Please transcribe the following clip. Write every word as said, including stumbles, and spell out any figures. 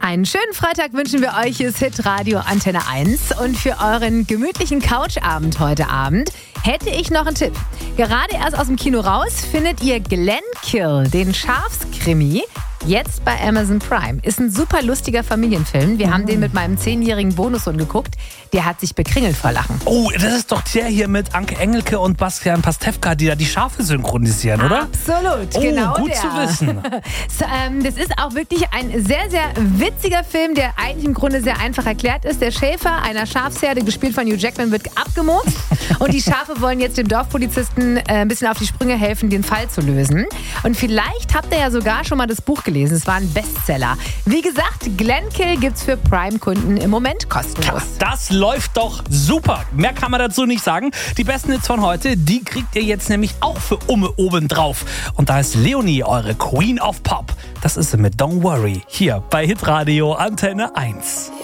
Einen schönen Freitag wünschen wir euch. Hier ist Hitradio Antenne eins. Und für euren gemütlichen Couchabend heute Abend hätte ich noch einen Tipp. Gerade erst aus dem Kino raus findet ihr Glenkill, den Schafskrimi. Jetzt bei Amazon Prime. Ist ein super lustiger Familienfilm. Wir haben den mit meinem zehnjährigen Bonussohn geguckt. Der hat sich bekringelt vor Lachen. Oh, das ist doch der hier mit Anke Engelke und Bastian Pastewka, die da die Schafe synchronisieren, oder? Absolut, oh, genau gut der. zu wissen. so, ähm, das ist auch wirklich ein sehr, sehr witziger Film, der eigentlich im Grunde sehr einfach erklärt ist. Der Schäfer einer Schafsherde, gespielt von Hugh Jackman, wird abgemurkst. Und die Schafe wollen jetzt dem Dorfpolizisten äh, ein bisschen auf die Sprünge helfen, den Fall zu lösen. Und vielleicht habt ihr ja sogar schon mal das Buch gelesen. Es war ein Bestseller. Wie gesagt, Glenkill gibt's für Prime-Kunden im Moment kostenlos. Das läuft doch super. Mehr kann man dazu nicht sagen. Die besten Hits von heute, die kriegt ihr jetzt nämlich auch für Umme oben drauf. Und da ist Leonie, eure Queen of Pop. Das ist sie mit Don't Worry. Hier bei Hitradio Antenne eins.